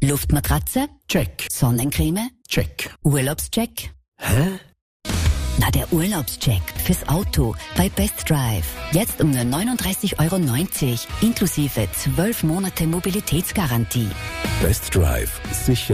Luftmatratze? Check. Sonnencreme? Check. Urlaubscheck? Hä? Na, der Urlaubscheck fürs Auto bei Best Drive. Jetzt um nur 39,90 € inklusive 12 Monate Mobilitätsgarantie. Best Drive. Sicher